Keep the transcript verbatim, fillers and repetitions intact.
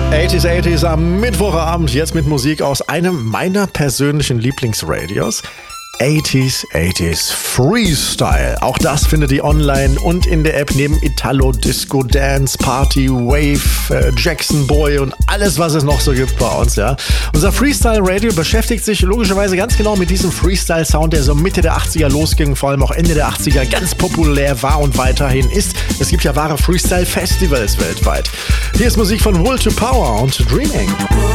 achtziger achtziger am Mittwochabend, jetzt mit Musik aus einem meiner persönlichen Lieblingsradios. achtziger achtziger Freestyle. Auch das findet ihr online und in der App neben Italo, Disco, Dance, Party, Wave, äh, Jackson Boy und alles, was es noch so gibt bei uns, ja. Unser Freestyle Radio beschäftigt sich logischerweise ganz genau mit diesem Freestyle-Sound, der so Mitte der achtziger losging, vor allem auch Ende der achtziger ganz populär war und weiterhin ist. Es gibt ja wahre Freestyle-Festivals weltweit. Hier ist Musik von Will to Power und Dreaming.